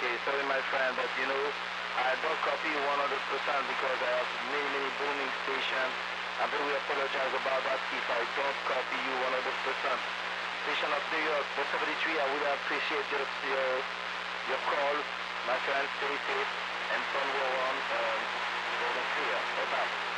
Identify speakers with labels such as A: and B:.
A: Okay, sorry my friend, but you know, I don't copy you 100% because I have many booming stations. I really apologize about that if I don't copy you 100%. Station of New York, 473, I would appreciate your call. My friend, stay safe and phone war on, clear. Bye-bye.